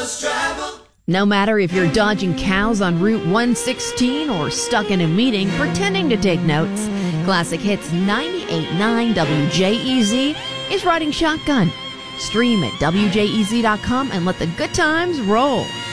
No matter if you're dodging cows on Route 116 or stuck in a meeting pretending to take notes, Classic Hits 98.9 WJEZ is riding shotgun. Stream at WJEZ.com and let the good times roll.